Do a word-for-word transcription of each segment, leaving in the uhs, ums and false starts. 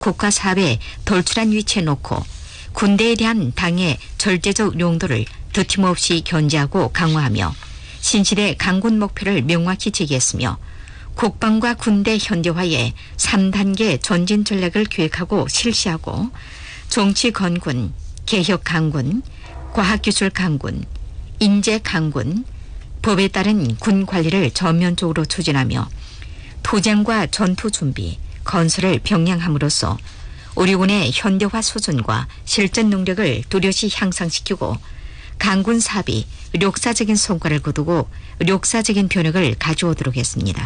국가 사업에 돌출한 위치에 놓고 군대에 대한 당의 절대적 용도를 드팀없이 견제하고 강화하며 신시대 강군 목표를 명확히 제기했으며 국방과 군대 현대화에 삼 단계 전진 전략을 기획하고 실시하고 정치 건군, 개혁 강군, 과학기술 강군, 인재 강군, 법에 따른 군 관리를 전면적으로 추진하며 투쟁과 전투 준비, 건설을 병량함으로써 우리 군의 현대화 수준과 실전 능력을 뚜렷이 향상시키고 강군 사업이 역사적인 성과를 거두고 역사적인 변혁을 가져오도록 했습니다.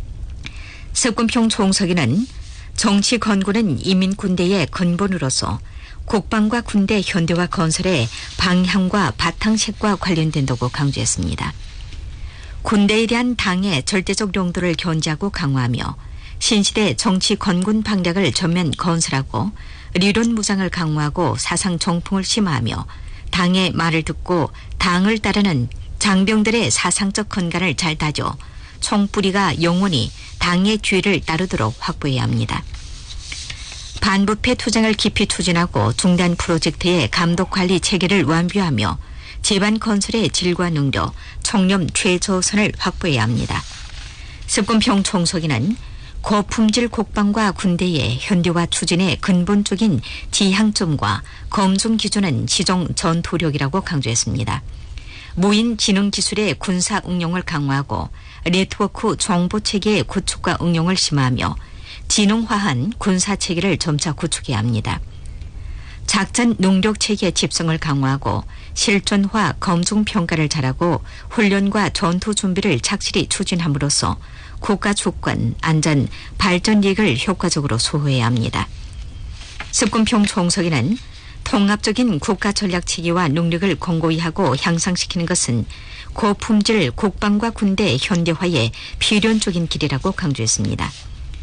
석군평 총서기는 정치 건군은 인민군대의 근본으로서 국방과 군대 현대화 건설의 방향과 바탕색과 관련된다고 강조했습니다. 군대에 대한 당의 절대적 용도를 견제하고 강화하며 신시대 정치 건군 방략을 전면 건설하고理론 무장을 강화하고 사상 정풍을 심화하며 당의 말을 듣고 당을 따르는 장병들의 사상적 건강을 잘 다져 총뿌리가 영원히 당의 뒤를 따르도록 확보해야 합니다. 반부패 투쟁을 깊이 추진하고 중단 프로젝트의 감독관리 체계를 완비하며 제반 건설의 질과 능력, 청렴 최저선을 확보해야 합니다. 석군평 총서기는 고품질 국방과 군대의 현대화 추진의 근본적인 지향점과 검증 기준은 시종 전투력이라고 강조했습니다. 무인 지능 기술의 군사 응용을 강화하고 네트워크 정보 체계의 구축과 응용을 심화하며 지능화한 군사 체계를 점차 구축해야 합니다. 작전 능력 체계 집성을 강화하고 실전화 검증 평가를 잘하고 훈련과 전투 준비를 착실히 추진함으로써 국가 주권, 안전, 발전 이익을 효과적으로 소화해야 합니다. 석군평 총서기는 통합적인 국가 전략 체계와 능력을 공고히 하고 향상시키는 것은 고품질 국방과 군대 현대화의 필연적인 길이라고 강조했습니다.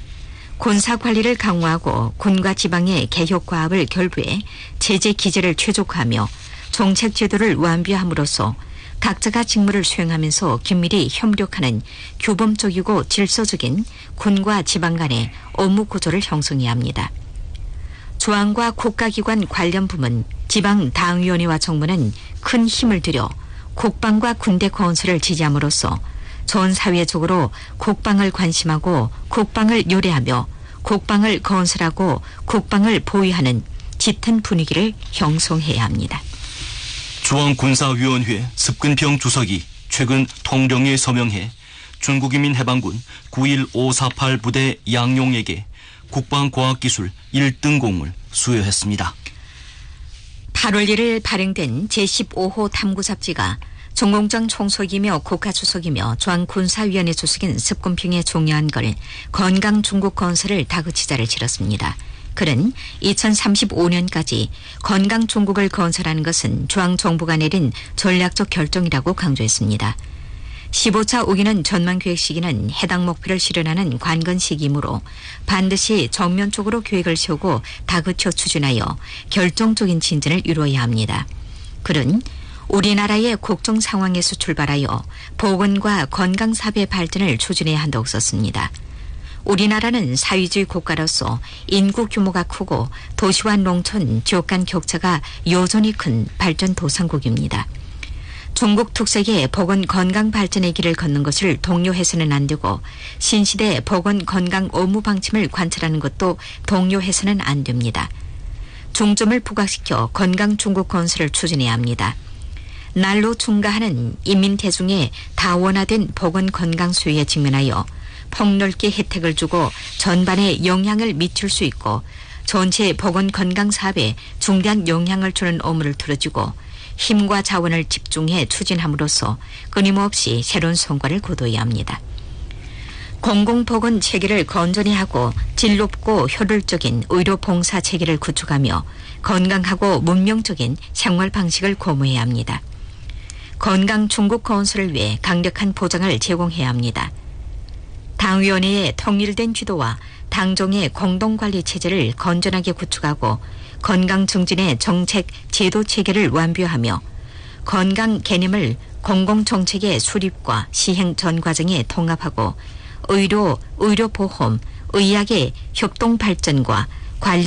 군사 관리를 강화하고 군과 지방의 개혁 과업을 결부해 체제 기제를 최적화하며 정책 제도를 완비함으로써 각자가 직무를 수행하면서 긴밀히 협력하는 규범적이고 질서적인 군과 지방 간의 업무 구조를 형성해야 합니다. 중앙과 국가기관 관련 부문, 지방 당위원회와 정부는 큰 힘을 들여 국방과 군대 건설을 지지함으로써 전 사회적으로 국방을 관심하고 국방을 요래하며 국방을 건설하고 국방을 보위하는 짙은 분위기를 형성해야 합니다. 중앙군사위원회 석군평 주석이 최근 통령에 서명해 중국인민 해방군 구일오사팔 부대 양용에게 국방과학기술 일 등 공을 수여했습니다. 팔월 일일 발행된 제십오 호 탐구 잡지가 정공장 총석이며 국가주석이며 중앙군사위원회 주석인 석군평의 중요한 걸 건강 중국 건설을 다그치자를 치렀습니다. 그는 이천삼십오 년까지 건강 중국을 건설하는 것은 중앙정부가 내린 전략적 결정이라고 강조했습니다. 십오 차 오 기는 전망계획 시기는 해당 목표를 실현하는 관건 시기이므로 반드시 정면적으로 계획을 세우고 다그쳐 추진하여 결정적인 진전을 이루어야 합니다. 그는 우리나라의 국정 상황에서 출발하여 보건과 건강사업의 발전을 추진해야 한다고 썼습니다. 우리나라는 사회주의 국가로서 인구 규모가 크고 도시와 농촌, 지역 간 격차가 여전히 큰 발전 도상국입니다. 중국 특색의 보건 건강 발전의 길을 걷는 것을 동요해서는 안 되고 신시대 보건 건강 업무 방침을 관철하는 것도 동요해서는 안 됩니다. 중점을 부각시켜 건강 중국 건설을 추진해야 합니다. 날로 증가하는 인민 대중의 다원화된 보건 건강 수요에 직면하여 폭넓게 혜택을 주고 전반에 영향을 미칠 수 있고 전체 보건 건강 사업에 중대한 영향을 주는 업무를 들어주고 힘과 자원을 집중해 추진함으로써 끊임없이 새로운 성과를 거둬야 합니다. 공공보건 체계를 건전히 하고 질 높고 효율적인 의료 봉사 체계를 구축하며 건강하고 문명적인 생활 방식을 고무해야 합니다. 건강 중국 건설을 위해 강력한 보장을 제공해야 합니다. 당위원회의 통일된 지도와 당정의 공동관리 체제를 건전하게 구축하고 건강 증진의 정책 제도 체계를 완비하며 건강 개념을 공공정책의 수립과 시행 전 과정에 통합하고 의료, 의료보험, 의학의 협동 발전과 관리